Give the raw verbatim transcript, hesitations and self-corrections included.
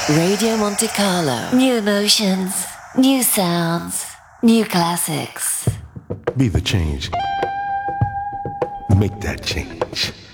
Radio Monte Carlo. New emotions, new sounds, new classics. Be the change. Make that change.